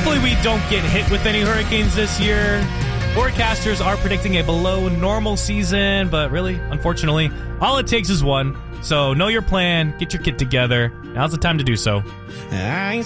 Hopefully we don't get hit with any hurricanes this year. Forecasters are predicting a below normal season, but really, unfortunately, all it takes is one. So know your plan, get your kit together. Now's the time to do so.